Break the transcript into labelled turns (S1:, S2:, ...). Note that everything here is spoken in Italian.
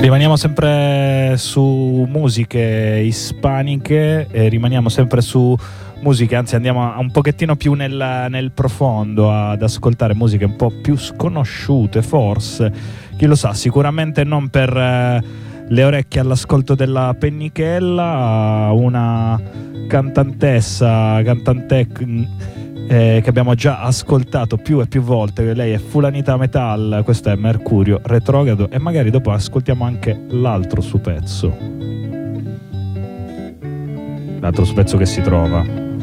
S1: Rimaniamo sempre su musiche ispaniche e rimaniamo sempre su musiche, anzi andiamo un pochettino più nel profondo ad ascoltare musiche un po' più sconosciute, forse, chi lo sa, sicuramente non per le orecchie all'ascolto della pennichella, una cantante che abbiamo già ascoltato più e più volte. Lei è Fulanita Metal, questo è Mercurio Retrogrado e magari dopo ascoltiamo anche l'altro suo pezzo che si trova